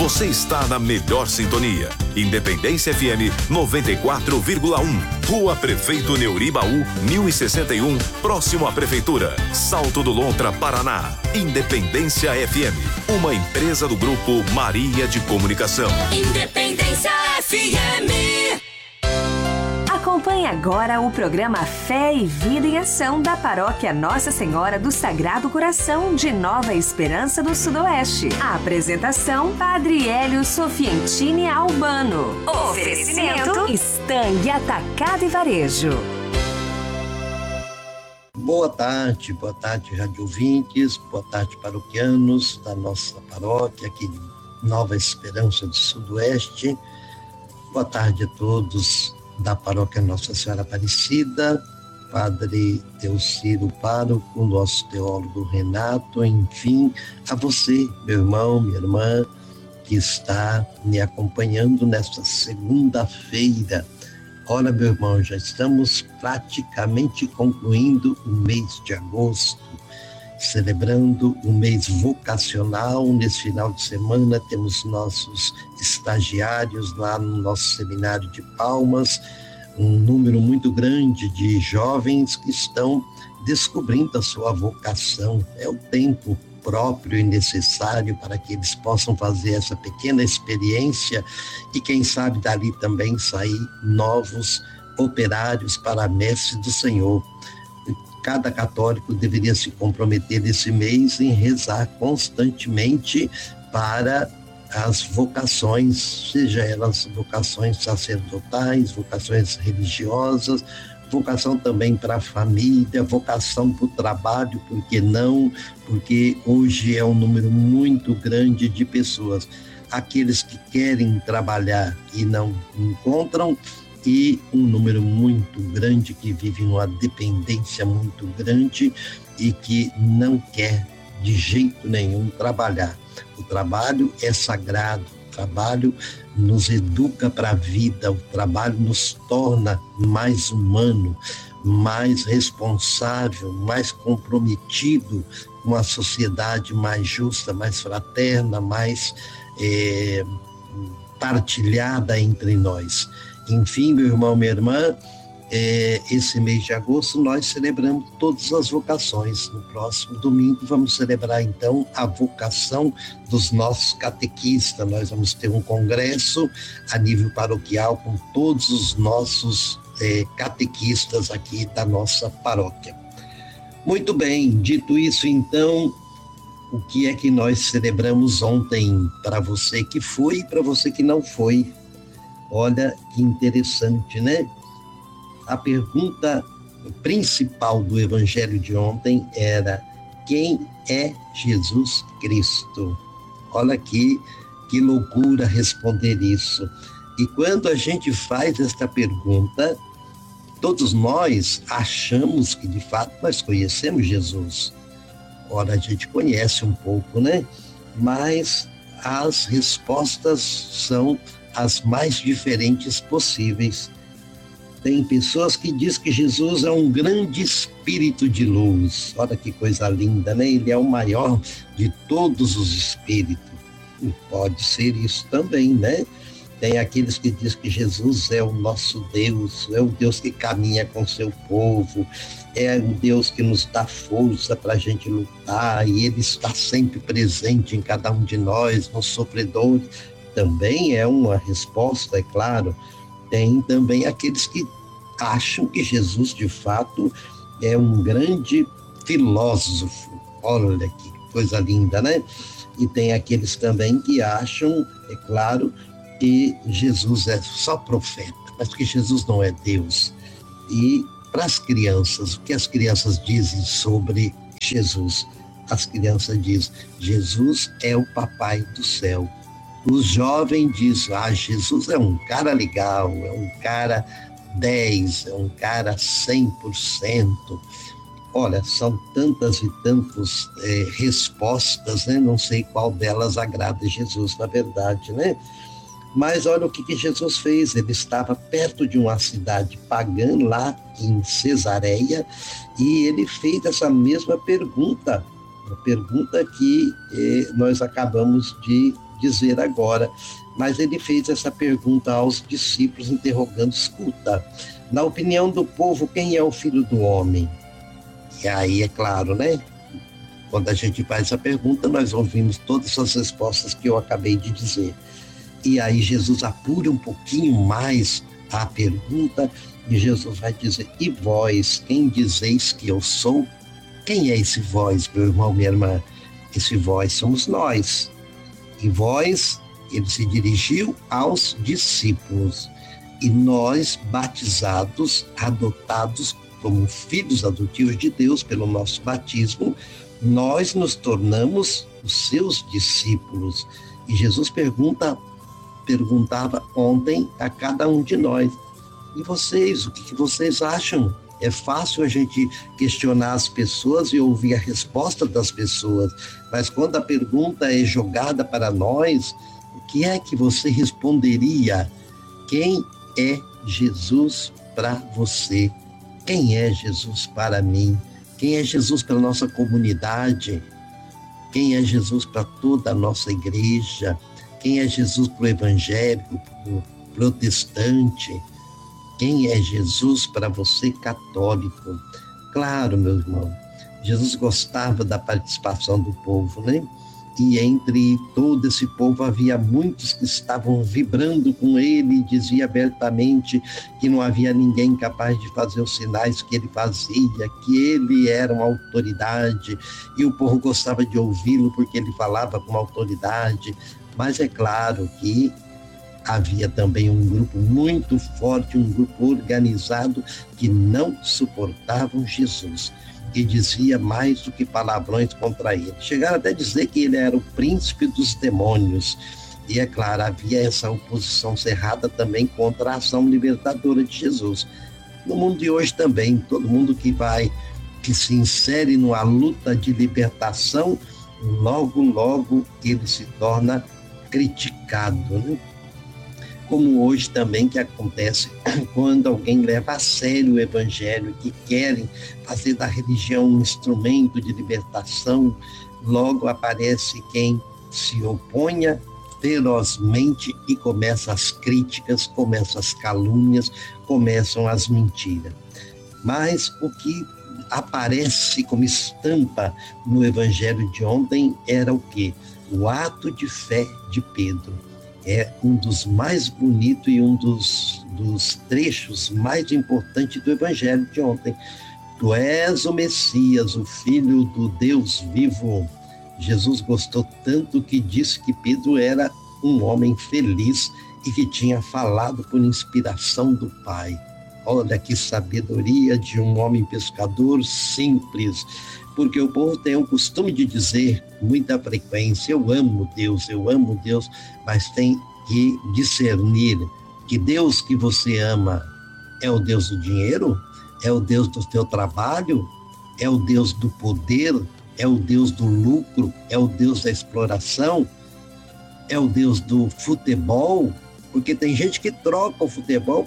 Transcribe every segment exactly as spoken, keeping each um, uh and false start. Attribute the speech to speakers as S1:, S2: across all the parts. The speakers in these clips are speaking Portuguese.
S1: Você está na melhor sintonia. Independência F M noventa e quatro vírgula um. Rua Prefeito Neuribaú, mil e sessenta e um, próximo à Prefeitura. Salto do Lontra, Paraná. Independência F M, uma empresa do Grupo Maria de Comunicação.
S2: Independência F M.
S3: Acompanhe agora o programa Fé e Vida em Ação da Paróquia Nossa Senhora do Sagrado Coração de Nova Esperança do Sudoeste. A apresentação, Padre Hélio Sofientini Albano. Oferecimento, Stang Atacado e Varejo.
S4: Boa tarde, boa tarde, rádio ouvintes, boa tarde, paroquianos da nossa paróquia aqui de Nova Esperança do Sudoeste. Boa tarde a todos da paróquia Nossa Senhora Aparecida, Padre Teociro Pároco, nosso teólogo Renato, enfim, a você, meu irmão, minha irmã, que está me acompanhando nesta segunda-feira. Ora, meu irmão, já estamos praticamente concluindo o mês de agosto, celebrando o mês vocacional. Nesse final de semana temos nossos estagiários lá no nosso seminário de Palmas, um número muito grande de jovens que estão descobrindo a sua vocação. É o tempo próprio e necessário para que eles possam fazer essa pequena experiência e quem sabe dali também sair novos operários para a messe do Senhor. Cada católico deveria se comprometer esse mês em rezar constantemente para as vocações, seja elas vocações sacerdotais, vocações religiosas, vocação também para a família, vocação para o trabalho, por que não? Porque hoje é um número muito grande de pessoas, aqueles que querem trabalhar e não encontram, e um número muito grande que vive numa dependência muito grande e que não quer de jeito nenhum trabalhar. O trabalho é sagrado, o trabalho nos educa para a vida, o trabalho nos torna mais humano, mais responsável, mais comprometido com a sociedade mais justa, mais fraterna, mais é, partilhada entre nós. Enfim, meu irmão, minha irmã, é, esse mês de agosto nós celebramos todas as vocações. No próximo domingo vamos celebrar então a vocação dos nossos catequistas. Nós vamos ter um congresso a nível paroquial com todos os nossos é, catequistas aqui da nossa paróquia. Muito bem, dito isso então, o que é que nós celebramos ontem para você que foi e para você que não foi? Olha que interessante, né? A pergunta principal do evangelho de ontem era: quem é Jesus Cristo? Olha aqui, que loucura responder isso. E quando a gente faz esta pergunta, todos nós achamos que de fato nós conhecemos Jesus. Ora, a gente conhece um pouco, né? Mas as respostas são as mais diferentes possíveis. Tem pessoas que dizem que Jesus é um grande espírito de luz. Olha que coisa linda, né? Ele é o maior de todos os espíritos. E pode ser isso também, né? Tem aqueles que dizem que Jesus é o nosso Deus, é o Deus que caminha com seu povo, é o Deus que nos dá força para a gente lutar, e Ele está sempre presente em cada um de nós, nos sofredores. Também é uma resposta, é claro. Tem também aqueles que acham que Jesus, de fato, é um grande filósofo. Olha que coisa linda, né? E tem aqueles também que acham, é claro, que Jesus é só profeta, mas que Jesus não é Deus. E para as crianças, o que as crianças dizem sobre Jesus? As crianças dizem: Jesus é o papai do céu. Os jovens dizem: ah, Jesus é um cara legal, é um cara dez, é um cara cem por cento. Olha, são tantas e tantas é, respostas, né? Não sei qual delas agrada Jesus, na verdade, né? Mas olha o que, que Jesus fez. Ele estava perto de uma cidade pagã, lá em Cesareia, e ele fez essa mesma pergunta, a pergunta que eh, nós acabamos de dizer agora, mas ele fez essa pergunta aos discípulos, interrogando: escuta, na opinião do povo, quem é o Filho do Homem? E aí, é claro, né? Quando a gente faz essa pergunta, nós ouvimos todas as respostas que eu acabei de dizer. E aí Jesus apura um pouquinho mais a pergunta, e Jesus vai dizer: e vós, quem dizeis que eu sou? Quem é esse vós, meu irmão, minha irmã? Esse vós somos nós. E vós, ele se dirigiu aos discípulos. E nós, batizados, adotados como filhos adotivos de Deus pelo nosso batismo, nós nos tornamos os seus discípulos. E Jesus pergunta, perguntava ontem a cada um de nós: e vocês, o que, que vocês acham? É fácil a gente questionar as pessoas e ouvir a resposta das pessoas, mas quando a pergunta é jogada para nós, o que é que você responderia? Quem é Jesus para você? Quem é Jesus para mim? Quem é Jesus para a nossa comunidade? Quem é Jesus para toda a nossa igreja? Quem é Jesus para o evangélico, para o protestante? Quem é Jesus para você, católico? Claro, meu irmão, Jesus gostava da participação do povo, né? E entre todo esse povo havia muitos que estavam vibrando com ele, dizia abertamente que não havia ninguém capaz de fazer os sinais que ele fazia, que ele era uma autoridade, e o povo gostava de ouvi-lo porque ele falava com autoridade. Mas é claro que havia também um grupo muito forte, um grupo organizado, que não suportavam Jesus, que dizia mais do que palavrões contra ele. Chegaram até a dizer que ele era o príncipe dos demônios. E é claro, havia essa oposição cerrada também contra a ação libertadora de Jesus. No mundo de hoje também, todo mundo que vai, que se insere numa luta de libertação, logo, logo ele se torna criticado, né? Como hoje também que acontece quando alguém leva a sério o evangelho, que querem fazer da religião um instrumento de libertação, logo aparece quem se oponha ferozmente e começam as críticas, começam as calúnias, começam as mentiras. Mas o que aparece como estampa no evangelho de ontem era o quê? O ato de fé de Pedro. É um dos mais bonitos e um dos, dos trechos mais importantes do evangelho de ontem. Tu és o Messias, o Filho do Deus vivo. Jesus gostou tanto que disse que Pedro era um homem feliz e que tinha falado por inspiração do Pai. Olha que sabedoria de um homem pescador simples, porque o povo tem o costume de dizer, muita frequência, eu amo Deus, eu amo Deus, mas tem que discernir que Deus que você ama é o Deus do dinheiro, é o Deus do teu trabalho, é o Deus do poder, é o Deus do lucro, é o Deus da exploração, é o Deus do futebol, porque tem gente que troca o futebol,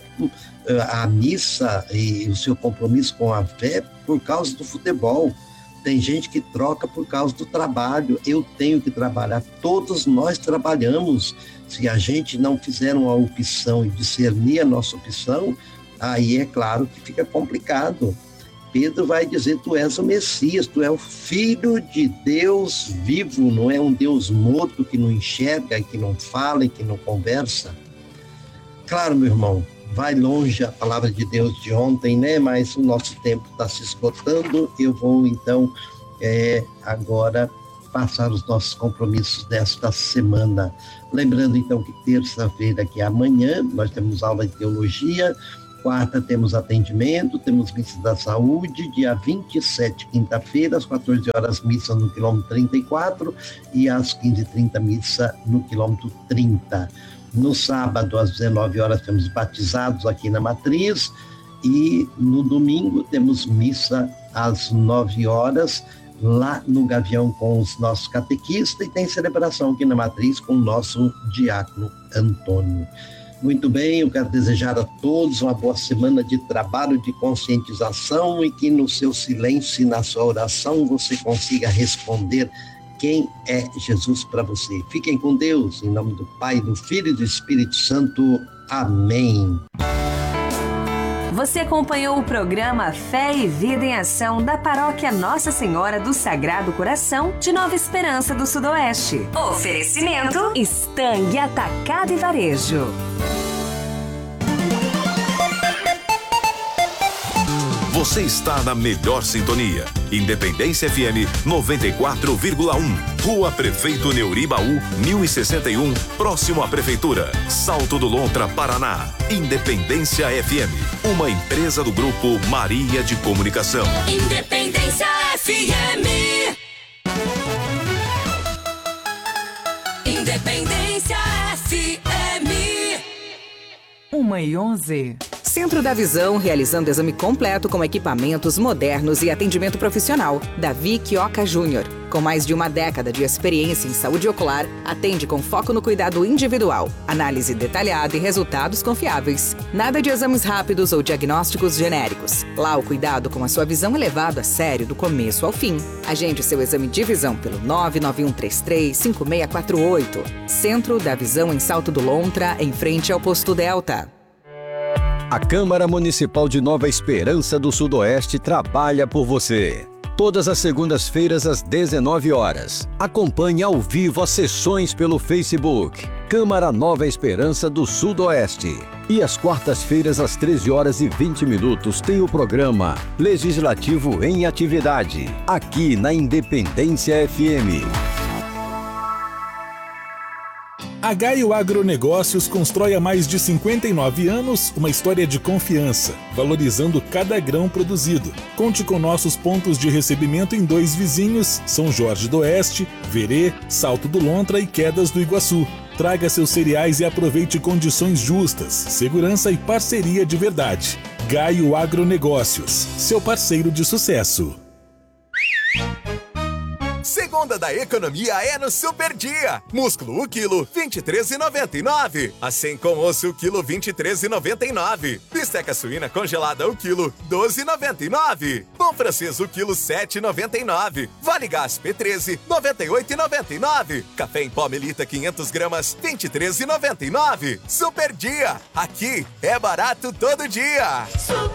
S4: a missa e o seu compromisso com a fé por causa do futebol. Tem gente que troca por causa do trabalho. Eu tenho que trabalhar, todos nós trabalhamos. Se a gente não fizer uma opção e discernir a nossa opção, aí é claro que fica complicado. Pedro vai dizer, tu és o Messias, tu és o Filho de Deus vivo, não é um Deus morto que não enxerga, que não fala e que não conversa. Claro, meu irmão, vai longe a palavra de Deus de ontem, né? Mas o nosso tempo está se esgotando. Eu vou, então, é, agora passar os nossos compromissos desta semana. Lembrando, então, que terça-feira, que é amanhã, nós temos aula de teologia. Quarta, temos atendimento, temos missa da saúde. Dia vinte e sete, quinta-feira, às quatorze horas, missa no quilômetro trinta e quatro e às quinze e trinta, missa no quilômetro trinta. No sábado, às dezenove horas, temos batizados aqui na Matriz, e no domingo temos missa às nove horas, lá no Gavião com os nossos catequistas, e tem celebração aqui na Matriz com o nosso diácono Antônio. Muito bem, eu quero desejar a todos uma boa semana de trabalho, de conscientização, e que no seu silêncio e na sua oração você consiga responder: quem é Jesus para você. Fiquem com Deus, em nome do Pai, do Filho e do Espírito Santo. Amém.
S3: Você acompanhou o programa Fé e Vida em Ação da Paróquia Nossa Senhora do Sagrado Coração de Nova Esperança do Sudoeste. Oferecimento Stang Atacado e Varejo.
S1: Você está na melhor sintonia. Independência F M noventa e quatro vírgula um. Rua Prefeito Neuribaú, mil e sessenta e um, próximo à Prefeitura. Salto do Lontra, Paraná. Independência F M, uma empresa do Grupo Maria de Comunicação.
S2: Independência F M. Independência F M.
S5: Uma e onze.
S6: Centro da Visão, realizando exame completo com equipamentos modernos e atendimento profissional. Davi Quioca Júnior. Com mais de uma década de experiência em saúde ocular, atende com foco no cuidado individual, análise detalhada e resultados confiáveis. Nada de exames rápidos ou diagnósticos genéricos. Lá o cuidado com a sua visão é levado a sério do começo ao fim. Agende seu exame de visão pelo nove nove um três três cinco seis quatro oito. Centro da Visão em Salto do Lontra, em frente ao Posto Delta.
S7: A Câmara Municipal de Nova Esperança do Sudoeste trabalha por você. Todas as segundas-feiras às dezenove horas. Acompanhe ao vivo as sessões pelo Facebook. Câmara Nova Esperança do Sudoeste. E às quartas-feiras às treze horas e vinte minutos tem o programa Legislativo em Atividade, aqui na Independência F M.
S8: A Gaio Agronegócios constrói há mais de cinquenta e nove anos uma história de confiança, valorizando cada grão produzido. Conte com nossos pontos de recebimento em dois vizinhos, São Jorge do Oeste, Verê, Salto do Lontra e Quedas do Iguaçu. Traga seus cereais e aproveite condições justas, segurança e parceria de verdade. Gaio Agronegócios, seu parceiro de sucesso.
S9: Segunda da economia é no Super Dia. Músculo o quilo, vinte e três reais e noventa e nove centavos. Assim com osso o quilo, vinte e três reais e noventa e nove centavos. Bisteca suína congelada o quilo, doze reais e noventa e nove centavos. Pão francês o quilo, sete reais e noventa e nove centavos. Vale Gás P treze, noventa e oito reais e noventa e nove centavos. Café em pó Melita quinhentas gramas, vinte e três reais e noventa e nove centavos. Super Dia. Aqui é barato todo dia.